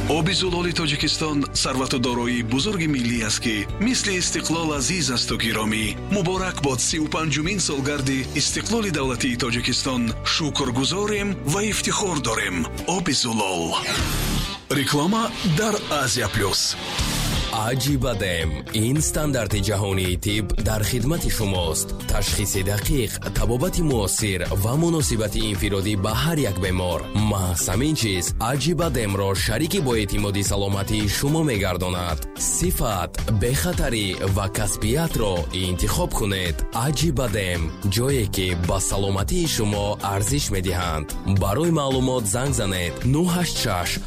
оби зулоли тоҷикистон сарвату дороии бузурги миллӣ аст ки мисли истиқлол азиз асту гиромӣ. муборак бод 35-умин солгарди истиқлоли давлатии тоҷикистон. шукргузорем ва ифтихор дорем. оби зулол. реклама дар Азия плюс. Acibadem این ستاندارد جهانی تیب در خدمت شماست. تشخیص دقیق، طبابت مؤثر و مناسبت انفرادی به هر یک بیمار. محض همین چیز Acibadem را شریک با اعتمادی سلامتی شما می‌گرداند. صفت، بخطری و کسبیت را انتخاب کنید. Acibadem، جایی که با سلامتی شما ارزش می‌دهند. برای معلومات زنگ زنید 986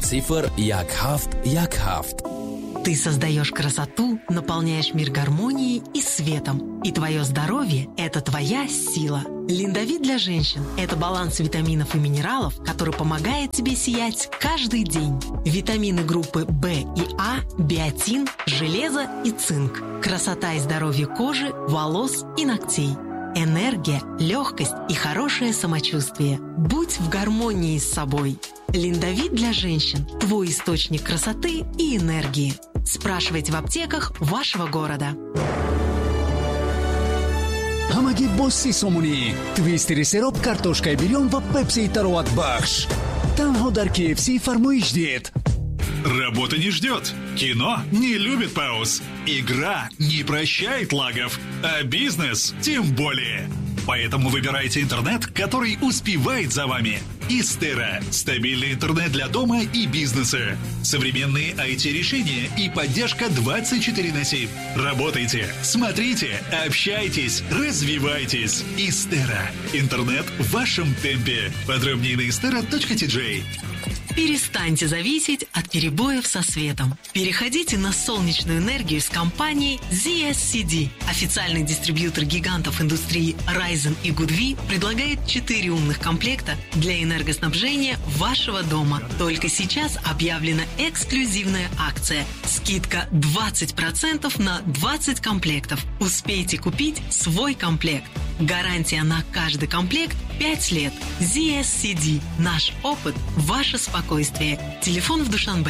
801717. Ты создаешь красоту, наполняешь мир гармонией и светом. И твое здоровье – это твоя сила. Линдовит для женщин – это баланс витаминов и минералов, который помогает тебе сиять каждый день. Витамины группы В и А, биотин, железо и цинк. Красота и здоровье кожи, волос и ногтей. Энергия, легкость и хорошее самочувствие. Будь в гармонии с собой. Линдовит для женщин – твой источник красоты и энергии. Спрашивайте в аптеках вашего города. ҳамагӣ бо 30 сомонӣ твистери сироп, картошкаи бирён ва пепси тароватбахш. Танҳо дар KFC фармоиш дед. Работа не ждет, кино не любит пауз, игра не прощает лагов, а бизнес тем более. Поэтому выбирайте интернет, который успевает за вами. Истера – стабильный интернет для дома и бизнеса. Современные IT-решения и поддержка 24/7. Работайте, смотрите, общайтесь, развивайтесь. Истера – интернет в вашем темпе. Подробнее на istera.tj. Перестаньте зависеть от перебоев со светом. Переходите на солнечную энергию с компанией ZSCD. Официальный дистрибьютор гигантов индустрии Ryzen и Goodvi предлагает 4 умных комплекта для энергоснабжения вашего дома. Только сейчас объявлена эксклюзивная акция. Скидка 20% на 20 комплектов. Успейте купить свой комплект. Гарантия на каждый комплект 5 лет. ZSCD. Наш опыт, ваше спокойствие. Телефон в Душанбе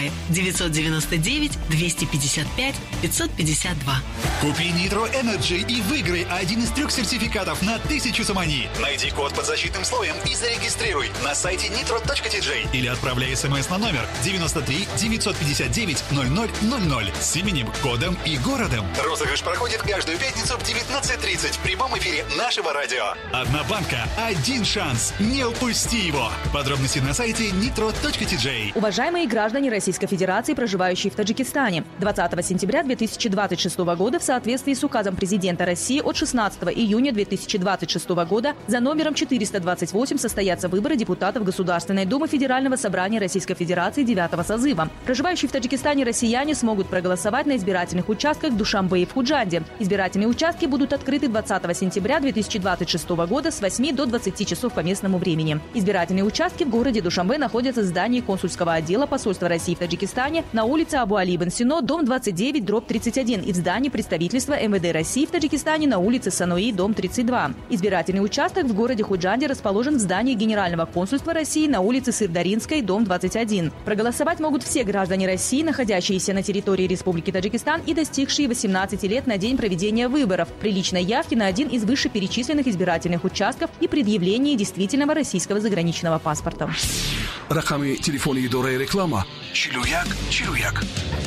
999 255 552. Купи Nitro Energy и выиграй один из 3 сертификатов на 1000 сомани. Найди код под защитным слоем и зарегистрируй на сайте nitro.tj или отправляй смс на номер 93 959 0000 с именем, кодом и городом. Розыгрыш проходит каждую пятницу в 19:30 в прямом эфире нашего радио. Одна банка, один шанс. Не упусти его. Подробности на сайте nitro.tj. Уважаемые граждане Российской Федерации, проживающие в Таджикистане, 20 сентября 2026 года в соответствии с указом президента России от 16 июня 2026 года за номером 428 состоятся выборы депутатов Государственной Думы Федерального собрания Российской Федерации 9-го созыва. Проживающие в Таджикистане россияне смогут проголосовать на избирательных участках в Душанбе и в Худжанде. Избирательные участки будут открыты 20 сентября 2026 года с 8 до 20 часов по местному времени. Избирательные участки в городе Душанбе находятся в здании консульского отдела посольства России в Таджикистане на улице Абу-Али ибн Сино, дом 29/31 и в здании представительства МВД России в Таджикистане на улице Сануи, дом 32. Избирательный участок в городе Худжанде расположен в здании Генерального консульства России на улице Сырдаринской, дом 21. Проголосовать могут все граждане России, находящиеся на территории Республики Таджикистан и достигшие 18 лет на день проведения выборов, при личной явке на один из вышеперечисленных избирательных участков и предъявлении действительного российского заграничного паспорта. рақами телефони идораи реклама 4141.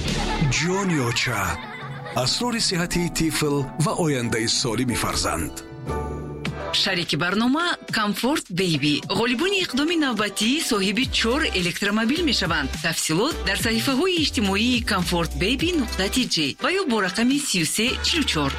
ҷонёча, асрори сиҳати тифл ва ояндаи солими фарзанд. шарики барнома Comfort Baby ғолибони иқдоми навбатӣ соҳиби 4 электромобил мешаванд. тафсилот дар саҳифаҳои иҷтимоии comfortbaby.tj ва ё бо рақами 3344.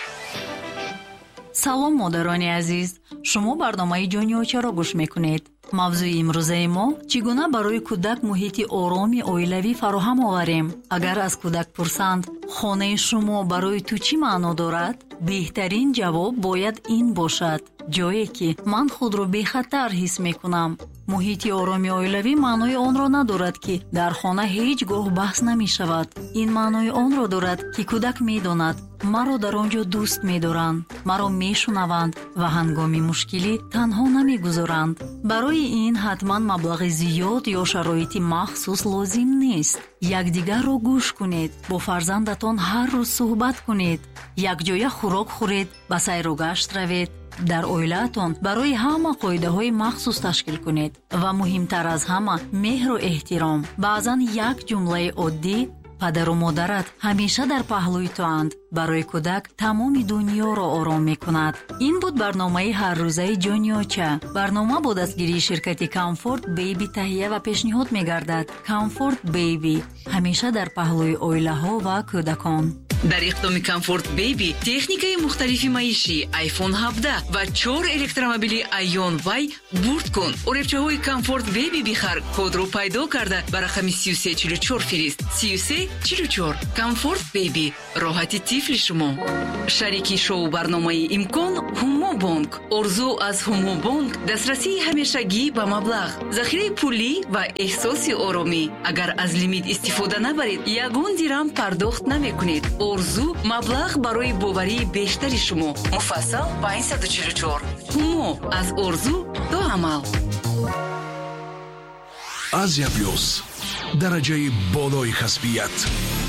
салом модарони азиз, шумо барномаи ҷонёчаро гӯш мекунед. мавзӯи имрӯзаи мо чӣ гуна барои кӯдак муҳити ороми оилавӣ фароҳам оварем. агар аз кӯдак пурсанд хонаи шумо барои ту чӣ маъно дорад, беҳтарин ҷавоб бояд ин бошад: ҷое ки ман худро бехатар ҳис мекунам. محیط آرامی oilavi معنای آن را ندارد که در خانه هیچگاه بحث نمی شود. این معنای آن را دارد که کودک می داند مرا در آنجا دوست می دارند، مرا می شنوند و هنگام مشکلی تنها نمی گذارند. برای این حتما مبلغ زیاد یا شرایط مخصوص لازم نیست. یکدیگر را گوش کنید، با فرزندتان هر روز صحبت کنید، یک جای خوراک خورید، به سیر و گشت روید. در اویلاتون برای همه قاعده های مخصوص تشکیل کنید و مهمتر از همه مهر و احترام. بعضا یک جمله عادی پدر و مادرت همیشه در پهلوی تو اند برای کودک تمام دنیا را آرام می کند. این بود برنامه هر روزه جانیاچه. برنامه با دستگیری شرکت کامفورت بیبی تهیه و پیشنهاد می گردد. کامفورت بیبی همیشه در پهلوی اویله ها و کودکان. در اقدام کامفورت بیبی تکنیکای مختلفی معیشی آیفون 17 و 4 الکترومبیلی ایون وای برد کن. ارفچه‌های کامفورت بیبی بخر، کد رو پیدا کرده بر رقم 3344 فرست. 3344 کامفورت بیبی، راحتی طفل شما. شریکی شو برنامه امکان هومو بانک. ارزو از هومو بانک دسترسی همیشگی به مبلغ، ذخیره پولی و احساس آرامی. اگر از لیمیت استفاده نبرید یگان درهم پرداخت نمی‌کنید. ارزو مبلغ برای باوری بیشتری شما. مفصل 544. هومو، از ارزو تا عمل. Азия Плюс. дараҷаи болои касбият.